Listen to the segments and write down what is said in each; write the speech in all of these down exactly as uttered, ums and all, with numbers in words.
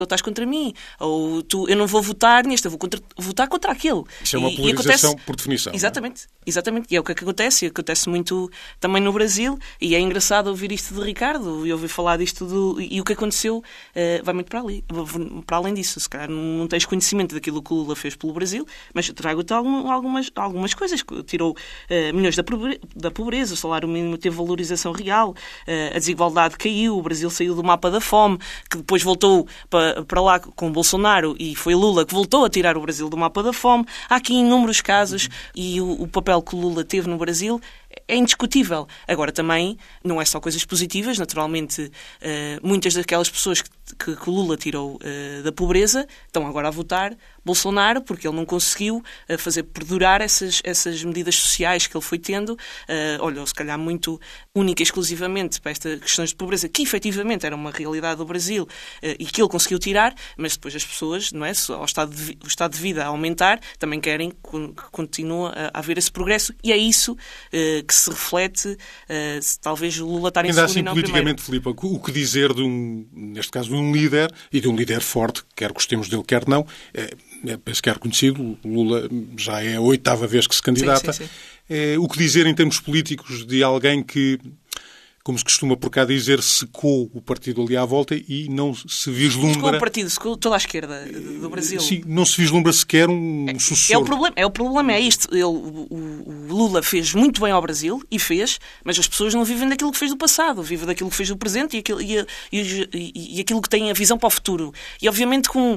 ou estás contra mim, ou tu, eu não vou votar neste, eu vou contra, votar contra aquele. Isso é uma e, polarização e acontece, por definição. Exatamente, exatamente. E é o que acontece, e acontece muito também no Brasil, e é engraçado ouvir isto de Ricardo, e ouvir falar disto, do, e o que aconteceu uh, vai muito para ali, para além disso. Se calhar não tens conhecimento daquilo que o Lula fez pelo Brasil, mas trago-te algumas, algumas coisas. Tirou uh, milhões da pobreza, da pobreza, o salário mínimo teve valorização real, uh, a desigualdade caiu, o Brasil saiu do mapa da fome, que depois voltou para para lá com Bolsonaro, e foi Lula que voltou a tirar o Brasil do mapa da fome. Há aqui inúmeros casos, e o, o papel que o Lula teve no Brasil é indiscutível. Agora, também, não é só coisas positivas. Naturalmente, uh, muitas daquelas pessoas que, que, que o Lula tirou uh, da pobreza estão agora a votar Bolsonaro, porque ele não conseguiu uh, fazer perdurar essas, essas medidas sociais que ele foi tendo. Uh, olhou, se calhar, muito única e exclusivamente para estas questões de pobreza, que efetivamente era uma realidade do Brasil, uh, e que ele conseguiu tirar, mas depois as pessoas, não é, ao estado de, o estado de vida a aumentar, também querem que continue a, a haver esse progresso, e é isso uh, que se reflete, uh, se talvez o Lula estar em Ainda segundo assim, e não politicamente, primeiro. Filipe, o que dizer de um, neste caso, de um líder, e de um líder forte, quer gostemos dele, quer não, é, é, penso que é reconhecido, o Lula já é a oitava vez que se candidata. Sim, sim, sim. É, o que dizer em termos políticos de alguém que, como se costuma por cá dizer, secou o partido ali à volta e não se vislumbra... Secou o partido, secou toda a esquerda do Brasil. Sim, não se vislumbra sequer um é, sucessor. É o problema, é, o problema é isto. Ele, o, o Lula fez muito bem ao Brasil, e fez, mas as pessoas não vivem daquilo que fez do passado, vivem daquilo que fez do presente, e aquilo, e, e, e, e aquilo que tem a visão para o futuro. E obviamente com...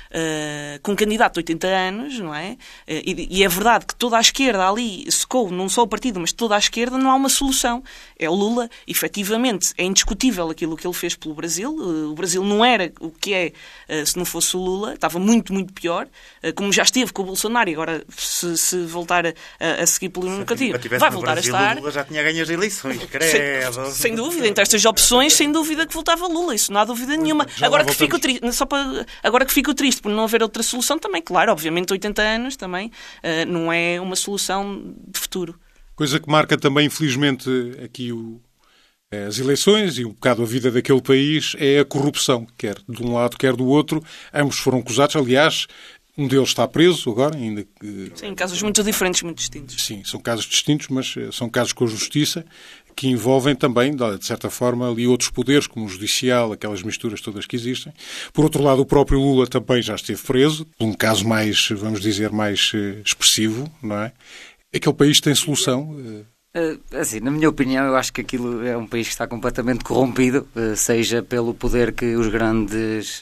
Uh, com um candidato de oitenta anos, não é? Uh, e, e é verdade que toda a esquerda ali secou, não só o partido, mas toda a esquerda, não há uma solução. É o Lula, efetivamente, é indiscutível aquilo que ele fez pelo Brasil. Uh, o Brasil não era o que é uh, se não fosse o Lula, estava muito, muito pior, uh, como já esteve com o Bolsonaro, e agora se, se voltar a, a seguir pelo negativo, vai voltar Brasil, a estar... O Lula já tinha ganho as eleições, credo. Sem, sem dúvida, entre estas opções, sem dúvida que voltava Lula, isso não há dúvida nenhuma. Agora que, fico triste, só para, agora que fico triste por não haver outra solução também, claro, obviamente oitenta anos também uh, não é uma solução de futuro. Coisa que marca também, infelizmente, aqui o, as eleições e um bocado a vida daquele país é a corrupção, quer de um lado, quer do outro. Ambos foram acusados, aliás, um deles está preso agora, ainda que... Sim, casos muito diferentes, muito distintos. Sim, são casos distintos, mas são casos com a justiça, que envolvem também, de certa forma, ali outros poderes, como o judicial, aquelas misturas todas que existem. Por outro lado, o próprio Lula também já esteve preso, por um caso mais, vamos dizer, mais expressivo, não é? Aquele país tem solução... Assim, na minha opinião, eu acho que aquilo é um país que está completamente corrompido, seja pelo poder que os grandes,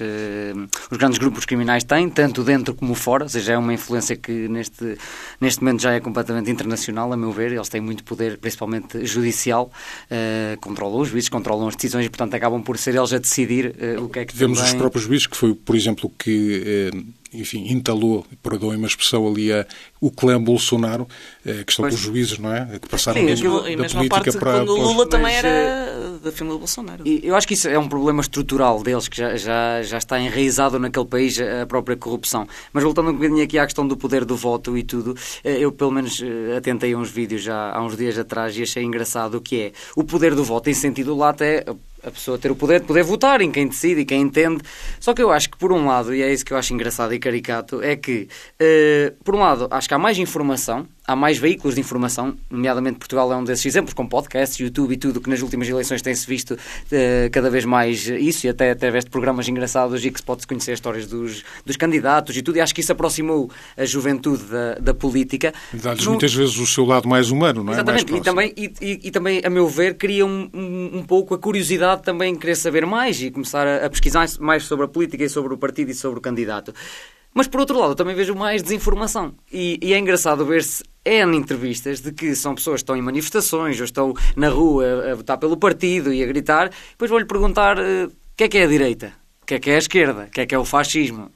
os grandes grupos criminais têm, tanto dentro como fora, ou seja, é uma influência que neste, neste momento já é completamente internacional, a meu ver. Eles têm muito poder, principalmente judicial, controlam os juízes, controlam as decisões, e portanto acabam por ser eles a decidir o que é que Vemos também... os próprios juízes, que foi, por exemplo, que... enfim, entalou, perdoem uma expressão ali, a, o clã Bolsonaro, a questão pois, dos juízes, não é? Que passaram sim, mesmo aquilo, da política parte, para... quando o Lula para... também mas, era da família Bolsonaro. Eu acho que isso é um problema estrutural deles, que já, já, já está enraizado naquele país, a própria corrupção. Mas voltando um bocadinho aqui à questão do poder do voto e tudo, eu pelo menos atentei a uns vídeos já há uns dias atrás e achei engraçado o que é o poder do voto, em sentido lato é a pessoa ter o poder de poder votar em quem decide e quem entende. Só que eu acho que, por um lado, e é isso que eu acho engraçado e caricato, é que, uh, por um lado, acho que há mais informação, há mais veículos de informação, nomeadamente Portugal é um desses exemplos, com podcasts, YouTube e tudo, que nas últimas eleições tem-se visto uh, cada vez mais isso, e até através de programas engraçados, e que se pode conhecer histórias dos, dos candidatos e tudo, e acho que isso aproximou a juventude da, da política. Dá-lhes muitas vezes o seu lado mais humano, não é? Exatamente, mais e, também, e, e, e também, a meu ver, cria um, um, um pouco a curiosidade também, querer saber mais e começar a, a pesquisar mais sobre a política e sobre o partido e sobre o candidato. Mas, por outro lado, eu também vejo mais desinformação. E, e é engraçado ver-se N entrevistas de que são pessoas que estão em manifestações ou estão na rua a, a votar pelo partido e a gritar. Depois vou-lhe perguntar uh, o que é que é a direita, o que é que é a esquerda, o que é que é o fascismo.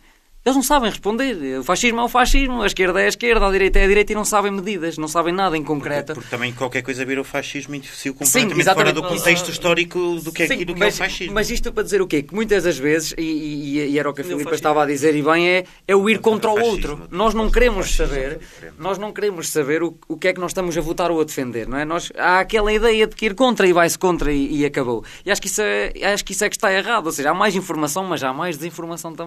Eles não sabem responder. O fascismo é o fascismo, a esquerda é a esquerda, a direita é a direita e não sabem medidas, não sabem nada em concreto. Porque, porque também qualquer coisa vira o fascismo e se Sim, completamente fora do contexto histórico do que é, Sim, do que mas, é o fascismo. Mas isto para dizer o quê? Que muitas das vezes, e, e, e era o que a Filipa estava a dizer, e bem, é, é o ir contra o outro. Nós não queremos saber, nós não queremos saber o, o que é que nós estamos a votar ou a defender, não é? Nós, há aquela ideia de que ir contra e vai-se contra e, e acabou. E acho que, isso é, acho que isso é que está errado. Ou seja, há mais informação, mas há mais desinformação também.